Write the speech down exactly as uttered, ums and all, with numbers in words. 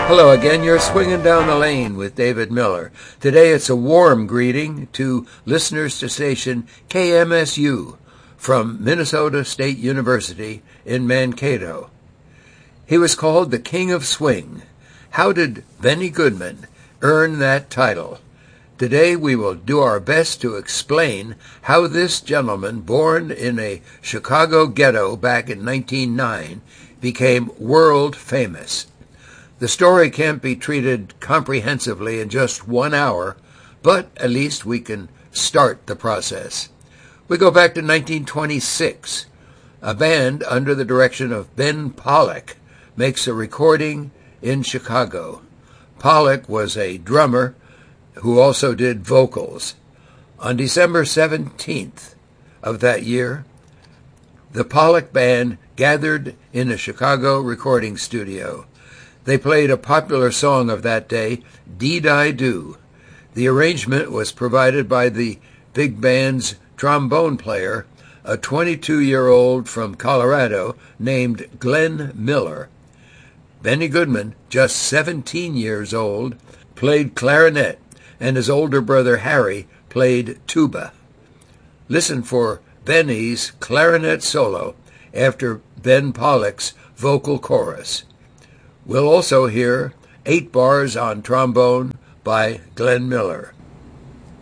Hello again. You're swinging down the lane with David Miller. Today it's a warm greeting to listeners to station K M S U from Minnesota State University in Mankato. He was called the King of Swing. How did Benny Goodman earn that title? Today we will do our best to explain how this gentleman, born in a Chicago ghetto back in nineteen oh nine, became world famous. The story can't be treated comprehensively in just one hour, but at least we can start the process. We go back to nineteen twenty-six. A band under the direction of Ben Pollack makes a recording in Chicago. Pollack was a drummer who also did vocals. On December seventeenth of that year, the Pollack Band gathered in a Chicago recording studio. They played a popular song of that day, Dee-Di-Do. The arrangement was provided by the big band's trombone player, a twenty-two-year-old from Colorado named Glenn Miller. Benny Goodman, just seventeen years old, played clarinet, and his older brother Harry played tuba. Listen for Benny's clarinet solo after Ben Pollack's vocal chorus. We'll also hear eight bars on trombone by Glenn Miller.